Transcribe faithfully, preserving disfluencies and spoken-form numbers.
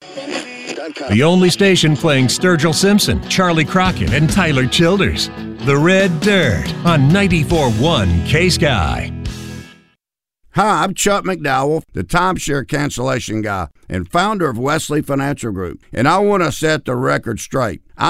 The only station playing Sturgill Simpson, Charlie Crockett, and Tyler Childers. The Red Dirt on ninety-four point one K-Sky. Hi, I'm Chuck McDowell, the timeshare cancellation guy and founder of Wesley Financial Group, and I want to set the record straight.